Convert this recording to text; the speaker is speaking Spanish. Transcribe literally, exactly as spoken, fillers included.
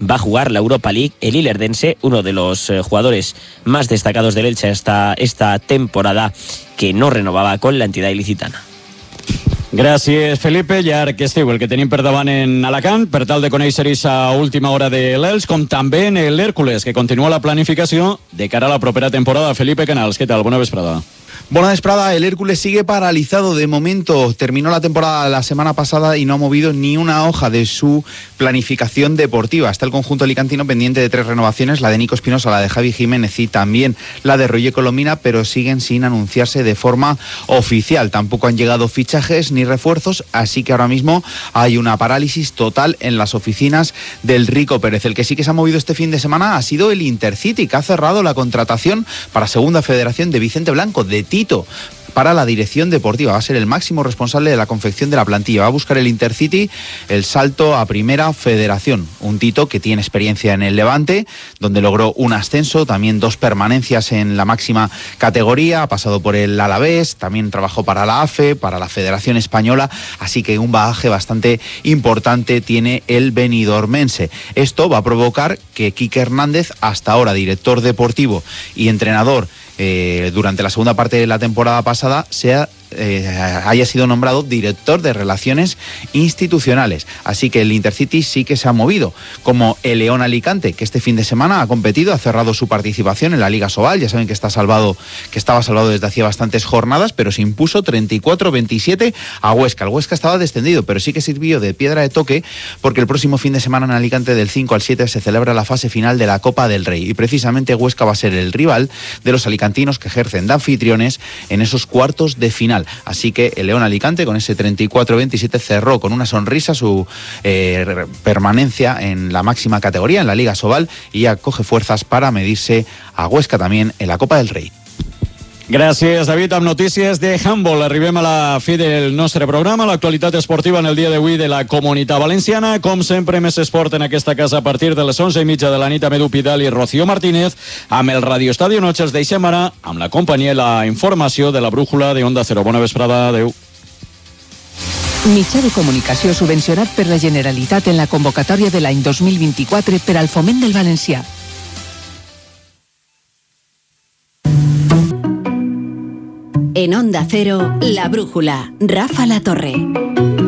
va a jugar la Europa League. El ilerdense, uno de los eh, jugadores más destacados del Elche esta, esta temporada, que no renovaba con la entidad ilicitana. Gràcies, Felipe. I ara que estiu, el que tenim per davant en Alacant, per tal de conèixer a última hora de l'Elx, com també en l'Hèrcules, que continua la planificació de cara a la propera temporada. Felipe Canals, què tal? Bona vesprada. Buena vesprada, el Hércules sigue paralizado de momento. Terminó la temporada la semana pasada y no ha movido ni una hoja de su planificación deportiva. Está el conjunto alicantino pendiente de tres renovaciones, la de Nico Espinosa, la de Javi Jiménez y también la de Roger Colomina, pero siguen sin anunciarse de forma oficial. Tampoco han llegado fichajes ni refuerzos, así que ahora mismo hay una parálisis total en las oficinas del Rico Pérez. El que sí que se ha movido este fin de semana ha sido el Intercity, que ha cerrado la contratación para Segunda Federación de Vicente Blanco, de Tito, para la dirección deportiva. Va a ser el máximo responsable de la confección de la plantilla. Va a buscar el Intercity el salto a Primera Federación. Un Tito que tiene experiencia en el Levante, donde logró un ascenso, también dos permanencias en la máxima categoría, ha pasado por el Alavés, también trabajó para la A F E, para la Federación Española, así que un bagaje bastante importante tiene el benidormense. Esto va a provocar que Quique Hernández, hasta ahora director deportivo y entrenador Eh, durante la segunda parte de la temporada pasada, sea, eh, haya sido nombrado director de Relaciones Institucionales. Así que el Intercity sí que se ha movido, como el León Alicante, que este fin de semana ha competido, ha cerrado su participación en la Liga Sobal. Ya saben que está salvado, que estaba salvado desde hacía bastantes jornadas, pero se impuso treinta y cuatro veintisiete a Huesca. El Huesca estaba descendido, pero sí que sirvió de piedra de toque, porque el próximo fin de semana en Alicante, del cinco al siete, se celebra la fase final de la Copa del Rey, y precisamente Huesca va a ser el rival de los alicantinos que ejercen de anfitriones en esos cuartos de final. Así que el León Alicante, con ese treinta y cuatro veintisiete, cerró con una sonrisa su eh, permanencia en la máxima categoría, en la Liga Sobal, y ya coge fuerzas para medirse a Huesca también en la Copa del Rey. Gràcies, David. Amb notícies de handball arribem a la fi del nostre programa, l'actualitat esportiva en el dia d'avui de la Comunitat Valenciana. Com sempre, més esport en aquesta casa a partir de les onze i mitja de la nit amb Edu Pidal i Rocío Martínez. Amb el Radio Estadio Noche els deixem ara amb la companyia i la informació de la brújula de Onda Cero. Bona vesprada, adeu. Mitjà de comunicació subvencionat per la Generalitat en la convocatòria de l'any dos mil vint-i-quatre per al foment del valencià. En Onda Cero, La Brújula, Rafa La Torre.